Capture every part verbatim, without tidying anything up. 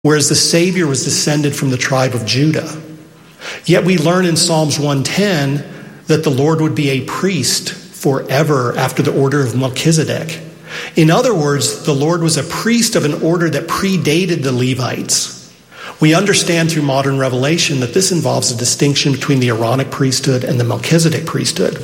whereas the Savior was descended from the tribe of Judah. Yet we learn in Psalms one ten that the Lord would be a priest forever after the order of Melchizedek. In other words, the Lord was a priest of an order that predated the Levites. We understand through modern revelation that this involves a distinction between the Aaronic priesthood and the Melchizedek priesthood.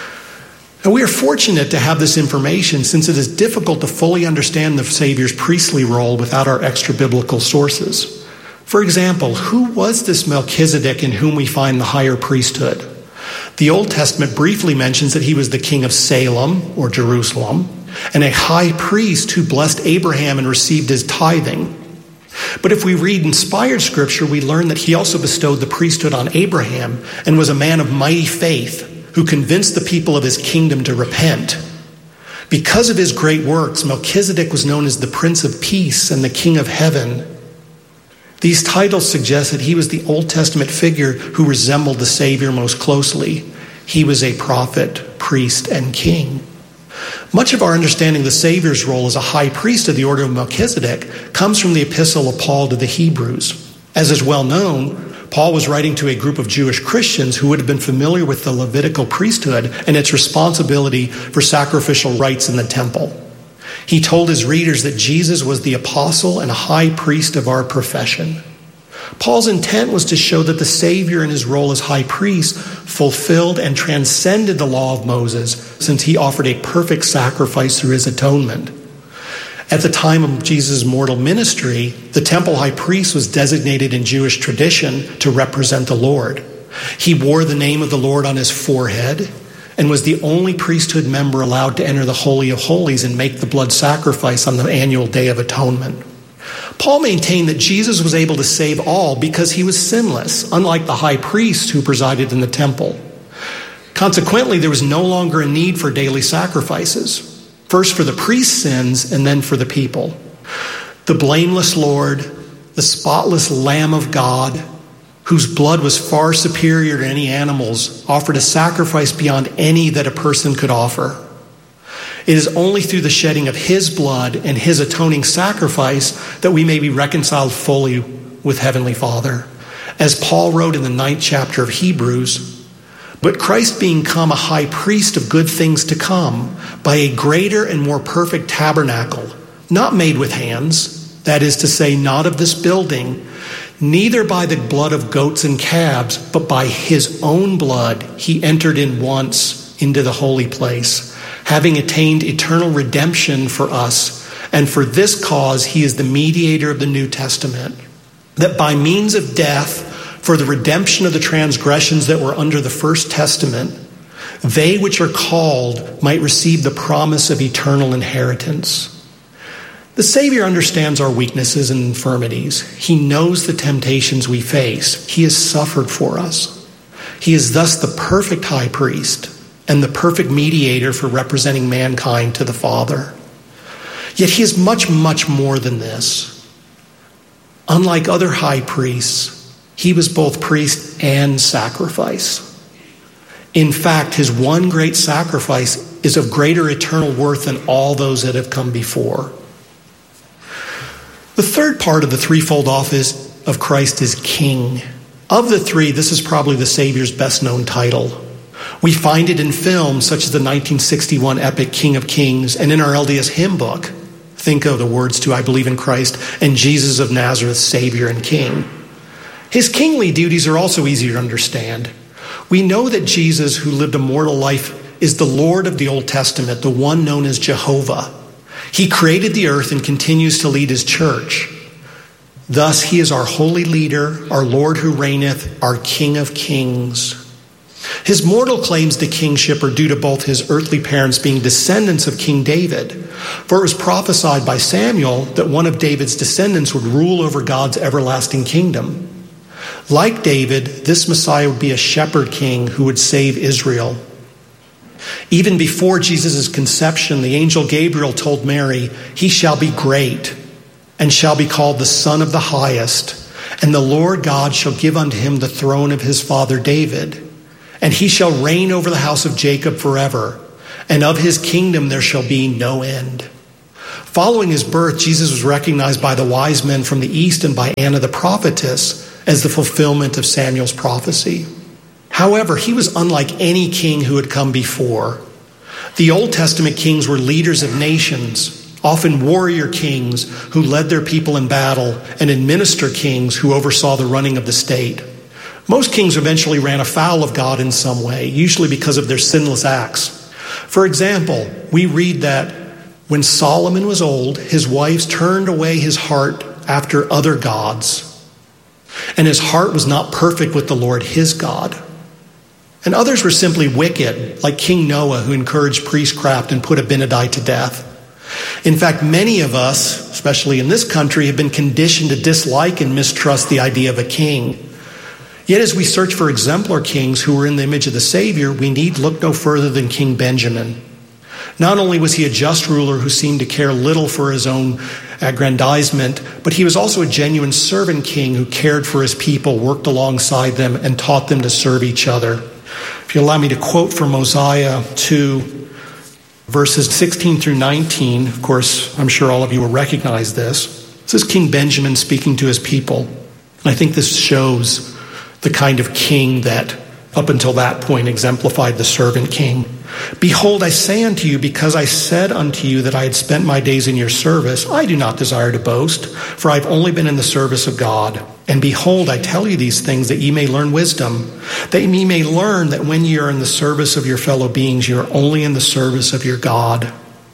And we are fortunate to have this information, since it is difficult to fully understand the Savior's priestly role without our extra-biblical sources. For example, who was this Melchizedek in whom we find the higher priesthood? The Old Testament briefly mentions that he was the king of Salem, or Jerusalem, and a high priest who blessed Abraham and received his tithing. But if we read inspired scripture, we learn that he also bestowed the priesthood on Abraham and was a man of mighty faith who convinced the people of his kingdom to repent. Because of his great works, Melchizedek was known as the Prince of Peace and the King of Heaven. These titles suggest that he was the Old Testament figure who resembled the Savior most closely. He was a prophet, priest, and king. Much of our understanding of the Savior's role as a high priest of the order of Melchizedek comes from the epistle of Paul to the Hebrews. As is well known, Paul was writing to a group of Jewish Christians who would have been familiar with the Levitical priesthood and its responsibility for sacrificial rites in the temple. He told his readers that Jesus was the apostle and high priest of our profession. Paul's intent was to show that the Savior in his role as high priest fulfilled and transcended the law of Moses, since he offered a perfect sacrifice through his atonement. At the time of Jesus' mortal ministry, the temple high priest was designated in Jewish tradition to represent the Lord. He wore the name of the Lord on his forehead and was the only priesthood member allowed to enter the Holy of Holies and make the blood sacrifice on the annual Day of Atonement. Paul maintained that Jesus was able to save all because he was sinless, unlike the high priest who presided in the temple. Consequently, there was no longer a need for daily sacrifices, first for the priest's sins and then for the people. The blameless Lord, the spotless Lamb of God, whose blood was far superior to any animal's, offered a sacrifice beyond any that a person could offer. It is only through the shedding of his blood and his atoning sacrifice that we may be reconciled fully with Heavenly Father. As Paul wrote in the ninth chapter of Hebrews, "But Christ being come a high priest of good things to come, by a greater and more perfect tabernacle, not made with hands, that is to say, not of this building, neither by the blood of goats and calves, but by his own blood he entered in once into the holy place, having attained eternal redemption for us. And for this cause he is the mediator of the New Testament, that by means of death, for the redemption of the transgressions that were under the first testament, they which are called might receive the promise of eternal inheritance." The Savior understands our weaknesses and infirmities. He knows the temptations we face. He has suffered for us. He is thus the perfect high priest and the perfect mediator for representing mankind to the Father. Yet he is much, much more than this. Unlike other high priests, he was both priest and sacrifice. In fact, his one great sacrifice is of greater eternal worth than all those that have come before. The third part of the threefold office of Christ is King. Of the three, this is probably the Savior's best-known title. We find it in films such as the nineteen sixty-one epic King of Kings, and in our L D S hymn book, think of the words to I Believe in Christ and Jesus of Nazareth, Savior and King. His kingly duties are also easier to understand. We know that Jesus, who lived a mortal life, is the Lord of the Old Testament, the one known as Jehovah. He created the earth and continues to lead his church. Thus, he is our holy leader, our Lord who reigneth, our King of kings. His mortal claims to kingship are due to both his earthly parents being descendants of King David, for it was prophesied by Samuel that one of David's descendants would rule over God's everlasting kingdom. Like David, this Messiah would be a shepherd king who would save Israel. Even before Jesus' conception, the angel Gabriel told Mary, "He shall be great and shall be called the Son of the Highest, and the Lord God shall give unto him the throne of his father David. And he shall reign over the house of Jacob forever, and of his kingdom there shall be no end." Following his birth, Jesus was recognized by the wise men from the east and by Anna the prophetess as the fulfillment of Samuel's prophecy. However, he was unlike any king who had come before. The Old Testament kings were leaders of nations, often warrior kings who led their people in battle, and administrator kings who oversaw the running of the state. Most kings eventually ran afoul of God in some way, usually because of their sinless acts. For example, we read that when Solomon was old, his wives turned away his heart after other gods, and his heart was not perfect with the Lord his God. And others were simply wicked, like King Noah, who encouraged priestcraft and put Abinadi to death. In fact, many of us, especially in this country, have been conditioned to dislike and mistrust the idea of a king. Yet as we search for exemplar kings who were in the image of the Savior, we need look no further than King Benjamin. Not only was he a just ruler who seemed to care little for his own aggrandizement, but he was also a genuine servant king who cared for his people, worked alongside them, and taught them to serve each other. If you allow me to quote from Mosiah two, verses sixteen through nineteen, of course, I'm sure all of you will recognize this. This is King Benjamin speaking to his people. And I think this shows the kind of king that, up until that point, exemplified the servant king. Behold, I say unto you, because I said unto you that I had spent my days in your service, I do not desire to boast, for I have only been in the service of God. And behold, I tell you these things that ye may learn wisdom, that ye may learn that when ye are in the service of your fellow beings, you are only in the service of your God.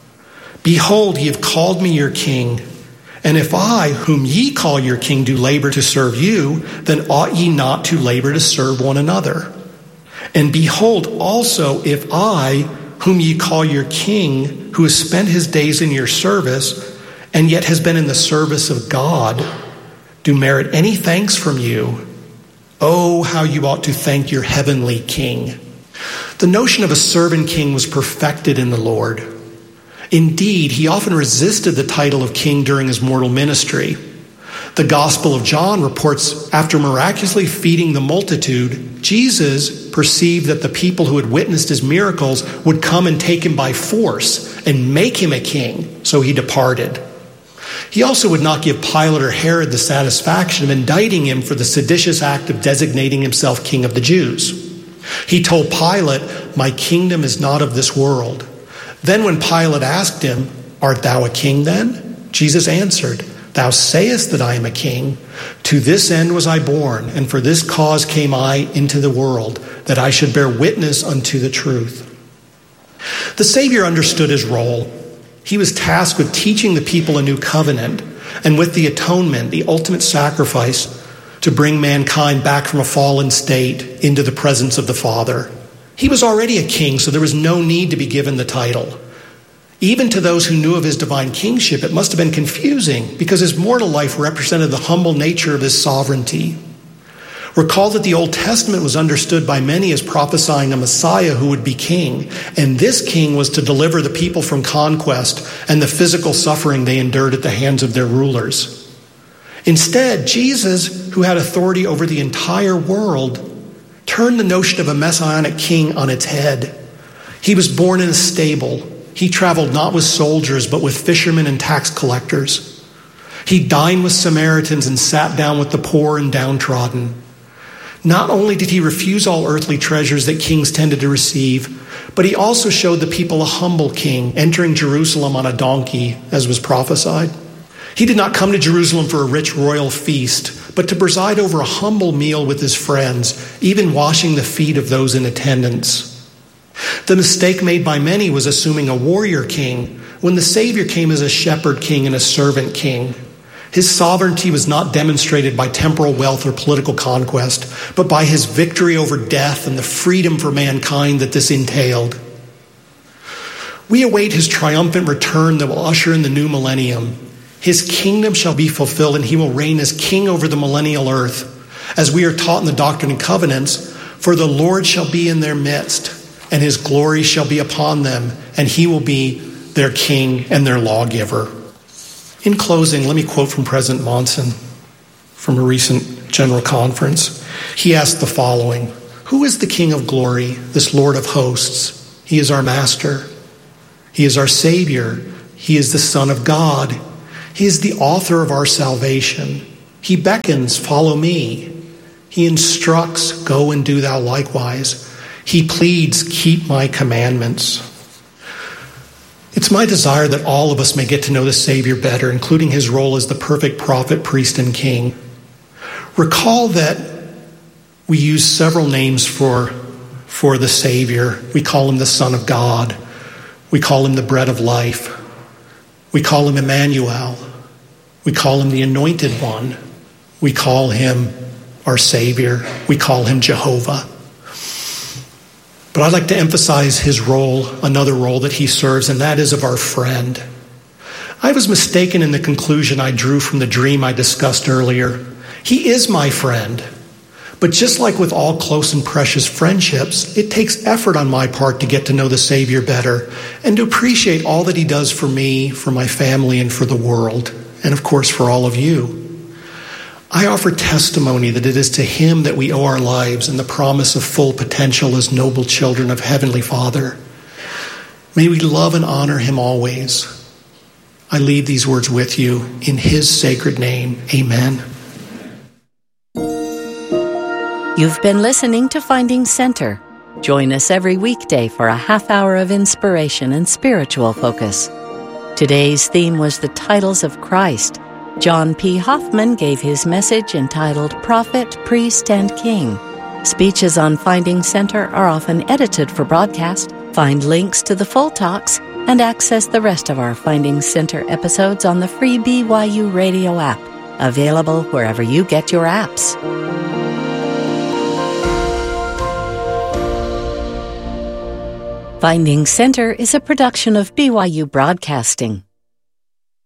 Behold, ye have called me your king. And if I, whom ye call your king, do labor to serve you, then ought ye not to labor to serve one another. And behold, also, if I, whom ye call your king, who has spent his days in your service, and yet has been in the service of God, do merit any thanks from you, oh, how you ought to thank your heavenly king. The notion of a servant king was perfected in the Lord. Indeed, he often resisted the title of king during his mortal ministry. The Gospel of John reports, after miraculously feeding the multitude, Jesus perceived that the people who had witnessed his miracles would come and take him by force and make him a king, so he departed. He also would not give Pilate or Herod the satisfaction of indicting him for the seditious act of designating himself king of the Jews. He told Pilate, "My kingdom is not of this world." Then when Pilate asked him, "Art thou a king then?" Jesus answered, "Thou sayest that I am a king. To this end was I born, and for this cause came I into the world, that I should bear witness unto the truth." The Savior understood his role. He was tasked with teaching the people a new covenant, and with the atonement, the ultimate sacrifice, to bring mankind back from a fallen state into the presence of the Father. He was already a king, so there was no need to be given the title. Even to those who knew of his divine kingship, it must have been confusing because his mortal life represented the humble nature of his sovereignty. Recall that the Old Testament was understood by many as prophesying a Messiah who would be king, and this king was to deliver the people from conquest and the physical suffering they endured at the hands of their rulers. Instead, Jesus, who had authority over the entire world, turned the notion of a messianic king on its head. He was born in a stable. He traveled not with soldiers, but with fishermen and tax collectors. He dined with Samaritans and sat down with the poor and downtrodden. Not only did he refuse all earthly treasures that kings tended to receive, but he also showed the people a humble king, entering Jerusalem on a donkey, as was prophesied. He did not come to Jerusalem for a rich royal feast, but to preside over a humble meal with his friends, even washing the feet of those in attendance. The mistake made by many was assuming a warrior king, when the Savior came as a shepherd king and a servant king. His sovereignty was not demonstrated by temporal wealth or political conquest, but by his victory over death and the freedom for mankind that this entailed. We await his triumphant return that will usher in the new millennium. His kingdom shall be fulfilled, and he will reign as king over the millennial earth. As we are taught in the Doctrine and Covenants, for the Lord shall be in their midst, and his glory shall be upon them, and he will be their king and their lawgiver. In closing, let me quote from President Monson from a recent general conference. He asked the following: "Who is the King of glory, this Lord of hosts? He is our master. He is our Savior. He is the Son of God. He is the author of our salvation. He beckons, follow me. He instructs, go and do thou likewise. He pleads, keep my commandments. It's my desire that all of us may get to know the Savior better, including his role as the perfect prophet, priest, and king. Recall that we use several names for, for the Savior. We call him the Son of God. We call him the bread of life. We call him Emmanuel. We call him the Anointed One. We call him our Savior. We call him Jehovah. But I'd like to emphasize his role, another role that he serves, and that is of our friend. I was mistaken in the conclusion I drew from the dream I discussed earlier. He is my friend. But just like with all close and precious friendships, it takes effort on my part to get to know the Savior better and to appreciate all that he does for me, for my family, and for the world, and of course for all of you. I offer testimony that it is to him that we owe our lives and the promise of full potential as noble children of Heavenly Father. May we love and honor him always. I leave these words with you in his sacred name. Amen. You've been listening to Finding Center. Join us every weekday for a half hour of inspiration and spiritual focus. Today's theme was the titles of Christ. John P. Hoffman gave his message entitled Prophet, Priest, and King. Speeches on Finding Center are often edited for broadcast. Find links to the full talks and access the rest of our Finding Center episodes on the free B Y U radio app, available wherever you get your apps. Finding Center is a production of B Y U Broadcasting.